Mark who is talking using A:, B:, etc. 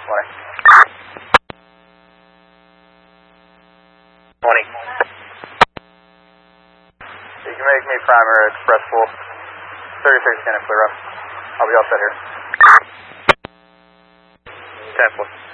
A: 20. 20. You can make me primer express full. 36 10 clear up. I'll be all set here. 10 full.